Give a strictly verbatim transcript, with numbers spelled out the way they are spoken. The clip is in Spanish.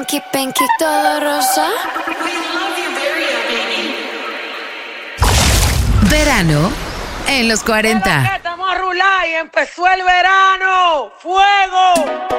Pinky, pinky, todo rosa. Verano en los cuarenta. Estamos a rular y empezó el verano. ¡Fuego!